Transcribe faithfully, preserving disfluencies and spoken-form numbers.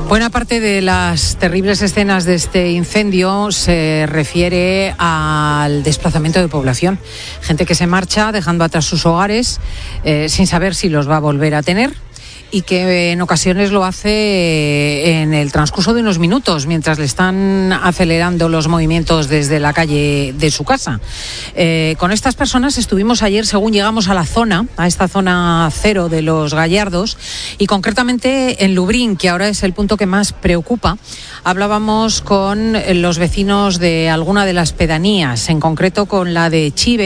Buena parte de las terribles escenas de este incendio se refiere al desplazamiento de población. Gente que se marcha dejando atrás sus hogares eh, sin saber si los va a volver a tener, y que en ocasiones lo hace en el transcurso de unos minutos mientras le están acelerando los movimientos desde la calle de su casa. Eh, con estas personas estuvimos ayer, según llegamos a la zona, a esta zona cero de Los Gallardos, y concretamente en Lubrín, que ahora es el punto que más preocupa. Hablábamos con los vecinos de alguna de las pedanías, en concreto con la de Chive,